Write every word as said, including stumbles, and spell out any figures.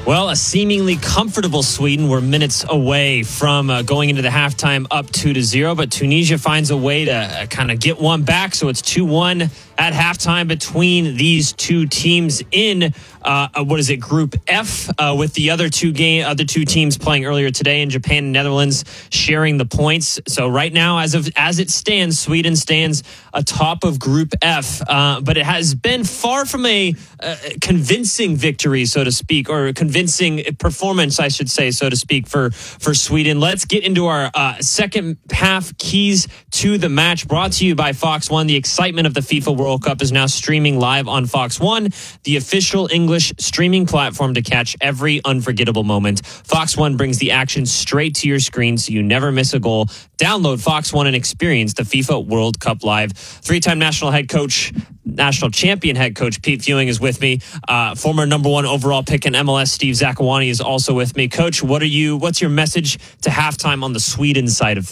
Well, a seemingly comfortable Sweden were minutes away from uh, going into the halftime up two to zero, but Tunisia finds a way to uh, kind of get one back. So it's two one at halftime between these two teams in uh, what is it, Group F, uh, with the other two game, other two teams playing earlier today in Japan and Netherlands sharing the points. So right now, as of as it stands, Sweden stands atop of Group F, uh, but it has been far from a uh, convincing victory, so to speak, or convincing performance, I should say, so to speak, for for Sweden. Let's get into our uh, second half keys to the match, brought to you by Fox One. The excitement of the FIFA World Cup is now streaming live on Fox One, the official English streaming platform to catch every unforgettable moment. Fox One brings the action straight to your screen so you never miss a goal. Download Fox One and experience the FIFA World Cup live. Three-time national head coach, national champion head coach Pete Fewing is with me. Uh, former number one overall pick in M L S, Steve Zakuani, is also with me. Coach, what are you? What's your message to halftime on the Sweden side of things?